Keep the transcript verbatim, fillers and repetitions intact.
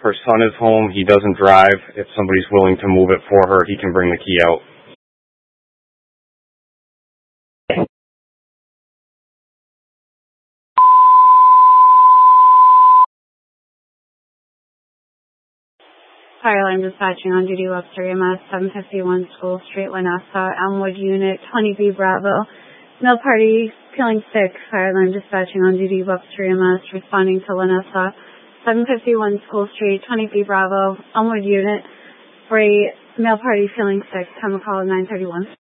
Her son is home. He doesn't drive. If somebody's willing to move it for her, he can bring the key out. Fire alarm dispatching on duty, Webster E M S, seven fifty-one School Street, Lanessa, Elmwood Unit, twenty B Bravo. Male party feeling sick. Fire alarm dispatching on duty, Webster E M S, responding to Lanessa, seven fifty-one School Street, twenty B Bravo, Elmwood Unit, for a male party feeling sick. Time of call nine thirty-one.